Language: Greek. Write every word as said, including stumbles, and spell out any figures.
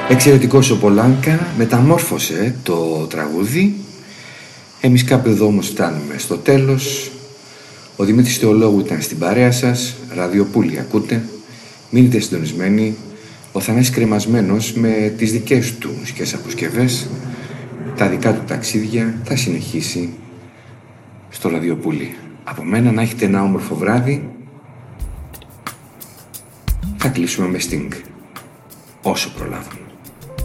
Εξαιρετικός ο Πολάνκα, μεταμόρφωσε το τραγούδι. Εμείς κάπου εδώ όμως φτάνουμε στο τέλος. Ο Δημήτρης Θεολόγου ήταν στην παρέα σας. Ραδιοπούλη ακούτε. Μείνετε συντονισμένοι. Ο Θανάσης Κρεμασμένος με τις δικές του μουσικές αποσκευές, τα δικά του ταξίδια, θα συνεχίσει στο Ραδιοπούλη. Από μένα να έχετε ένα όμορφο βράδυ. Θα κλείσουμε με Sting όσο προλάβουμε.